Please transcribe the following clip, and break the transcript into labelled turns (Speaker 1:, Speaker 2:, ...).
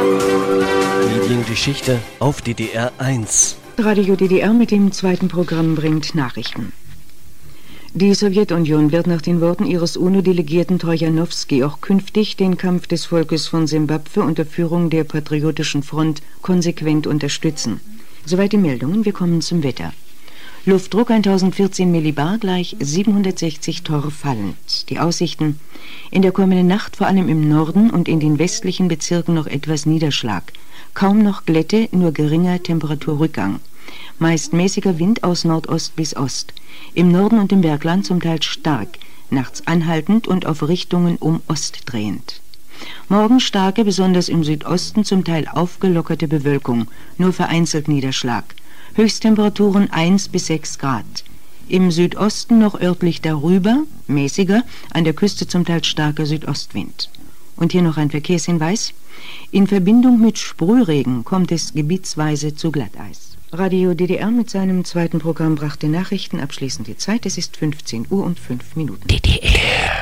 Speaker 1: Mediengeschichte auf DDR 1.
Speaker 2: Radio DDR mit dem zweiten Programm bringt Nachrichten. Die Sowjetunion wird nach den Worten ihres UNO-Delegierten Trojanowski auch künftig den Kampf des Volkes von Simbabwe unter Führung der Patriotischen Front konsequent unterstützen. Soweit die Meldungen, wir kommen zum Wetter. Luftdruck 1014 Millibar gleich 760 Torr fallend. Die Aussichten: in der kommenden Nacht vor allem im Norden und in den westlichen Bezirken noch etwas Niederschlag. Kaum noch Glätte, nur geringer Temperaturrückgang. Meist mäßiger Wind aus Nordost bis Ost. Im Norden und im Bergland zum Teil stark, nachts anhaltend und auf Richtungen um Ost drehend. Morgen starke, besonders im Südosten zum Teil aufgelockerte Bewölkung, nur vereinzelt Niederschlag. Höchsttemperaturen 1 bis 6 Grad. Im Südosten noch örtlich darüber, mäßiger, an der Küste zum Teil starker Südostwind. Und hier noch ein Verkehrshinweis. In Verbindung mit Sprühregen kommt es gebietsweise zu Glatteis. Radio DDR mit seinem zweiten Programm brachte Nachrichten. Abschließend die Zeit. Es ist 15 Uhr und 5 Minuten.
Speaker 1: DDR.